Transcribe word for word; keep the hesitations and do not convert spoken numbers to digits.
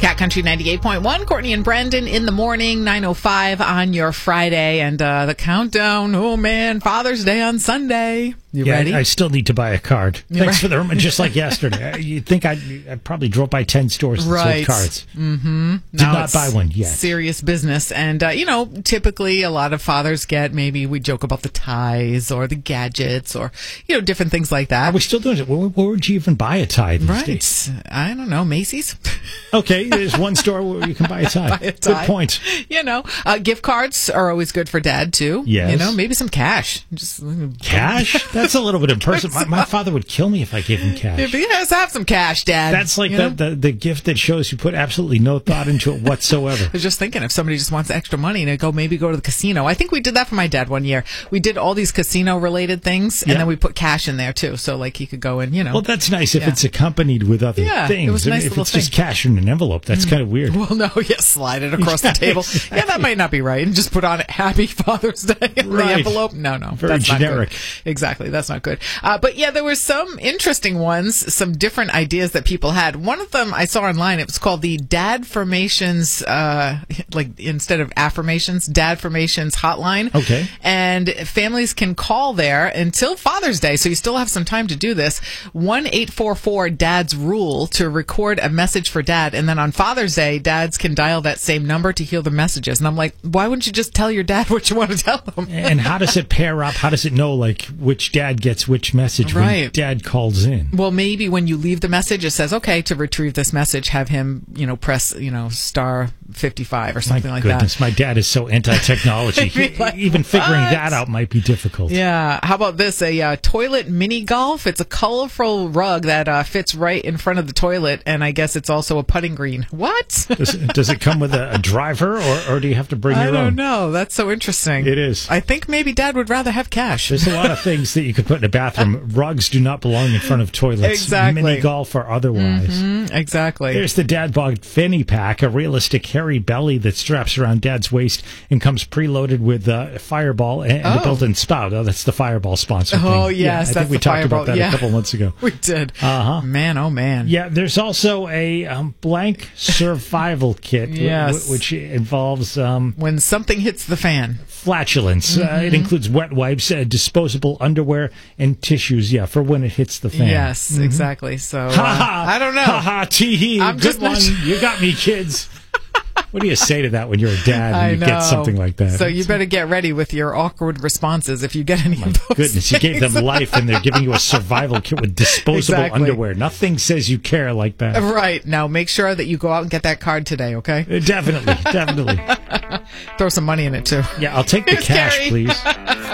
Cat Country ninety-eight point one, Courtney and Brendan in the morning, nine oh five on your Friday, and uh, the countdown, oh man, Father's Day on Sunday. You yeah, ready? I, I still need to buy a card. You Thanks right? for the reminder. Just like yesterday. You'd think I'd, I'd probably drove by ten stores that right. sold cards. Mm-hmm. Did Now not buy one yet. Serious business. And, uh, you know, typically a lot of fathers get, maybe we joke about the ties or the gadgets or, you know, different things like that. Are we still doing it? Where, where would you even buy a tie these Right. days? I don't know. Macy's? Okay, there's one store where you can buy a tie. Buy a tie. Good point. You know, uh, gift cards are always good for dad, too. Yes. You know, maybe some cash. Just Cash? That's a little bit impersonal. My, my father would kill me if I gave him cash. If he has to have some cash, Dad. That's like you the, know? the, the gift that shows you put absolutely no thought into it whatsoever. I was just thinking if somebody just wants extra money to go, maybe go to the casino. I think we did that for my dad one year. We did all these casino related things, and yeah. then we put cash in there too. So like he could go and, you know. Well, that's nice if yeah. it's accompanied with other yeah, things. It was a nice I mean, if little it's thing. just cash in an envelope, that's mm. kind of weird. Well, no, yeah, slide it across the table. Exactly. Yeah, that might not be right. And just put on it Happy Father's Day on right. the envelope. No, no. Very that's generic. Not good. Exactly. That's not good. Uh, but yeah, there were some interesting ones, some different ideas that people had. One of them I saw online, it was called the Dad Formations, uh, like instead of affirmations, Dad Formations hotline. Okay. And families can call there until Father's Day, so you still have some time to do this. one eight four four dad's rule to record a message for dad, and then on Father's Day, dads can dial that same number to hear the messages. And I'm like, why wouldn't you just tell your dad what you want to tell him? And how does it pair up? How does it know, like, which dad gets which message right. when dad calls in? Well, maybe when you leave the message, it says, okay, to retrieve this message, have him, you know, press, you know, star fifty-five or something my like goodness, that. My dad is so anti-technology. like, Even figuring what? that out might be difficult. Yeah. How about this? A uh, toilet mini golf. It's a colorful rug that uh, fits right in front of the toilet, and I guess it's also a putting green. What? does, does it come with a, a driver, or, or do you have to bring I your don't own? know. That's so interesting. It is. I think maybe Dad would rather have cash. There's a lot of things that you could put in a bathroom. Rugs do not belong in front of toilets. Exactly. Mini golf or otherwise. Mm-hmm, exactly. There's the Dad Bod Fanny Pack, a realistic hairy belly that straps around Dad's waist and comes preloaded with uh, a Fireball and, and Oh. a built-in spout. Oh, that's the Fireball sponsor thing. Oh, yes. Yeah, I that's think we the talked Fireball. about that yeah. a couple months ago. We did. Uh-huh. Man, oh, man. Yeah, there's also a um, blank survival kit, Yes. w- which involves um, When something hits the fan. flatulence. Mm-hmm. Uh, it includes wet wipes, uh, disposable underwear, and tissues, yeah, for when it hits the fan. Yes, Mm-hmm. exactly. So, uh, Ha ha! I don't know. Ha ha! Tee hee! I'm Good just one. not sure. You got me, kids. What do you say to that when you're a dad and I you know. get something like that? So you better get ready with your awkward responses if you get any of those. Goodness, you gave them things. life and they're giving you a survival kit with disposable Exactly. underwear. Nothing says you care like that. Right. Now make sure that you go out and get that card today, okay? Uh, Definitely, definitely. Throw some money in it, too. Yeah, I'll take the Here's cash, Carrie. please.